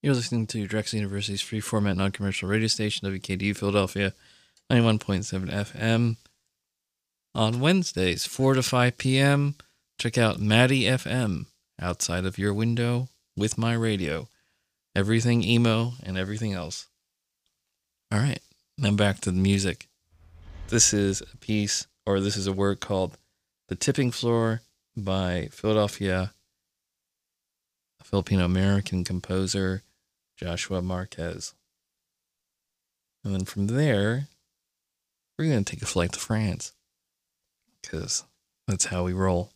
You're listening to Drexel University's free format non-commercial radio station, WKDU Philadelphia, 91.7 FM. On Wednesdays, 4 to 5 p.m., check out Maddie FM, outside of your window with my radio. Everything emo and everything else. All right, now back to the music. This is a work called The Tipping Floor by Philadelphia, a Filipino-American composer, Joshua Marquez. And then from there, we're going to take a flight to France, because that's how we roll.